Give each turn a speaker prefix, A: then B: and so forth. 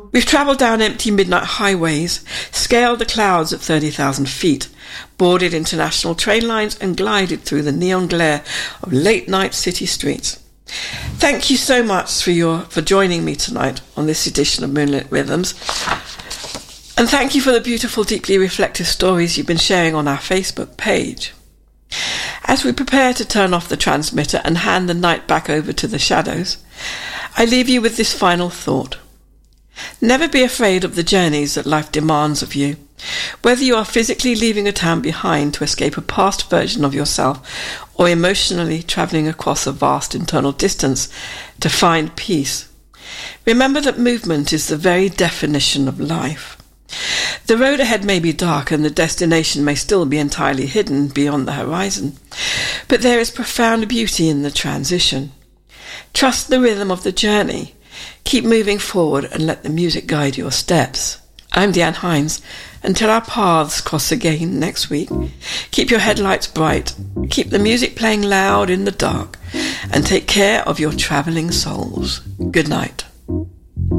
A: We've travelled down empty midnight highways, scaled the clouds at 30,000 feet, boarded international train lines and glided through the neon glare of late-night city streets. Thank you so much for joining me tonight on this edition of Moonlit Rhythms. And thank you for the beautiful, deeply reflective stories you've been sharing on our Facebook page. As we prepare to turn off the transmitter and hand the night back over to the shadows, I leave you with this final thought. Never be afraid of the journeys that life demands of you. Whether you are physically leaving a town behind to escape a past version of yourself or emotionally travelling across a vast internal distance to find peace, remember that movement is the very definition of life. The road ahead may be dark and the destination may still be entirely hidden beyond the horizon, but there is profound beauty in the transition. Trust the rhythm of the journey. Keep moving forward and let the music guide your steps. I'm Deanne Hines. Until our paths cross again next week, keep your headlights bright, keep the music playing loud in the dark, and take care of your travelling souls. Good night.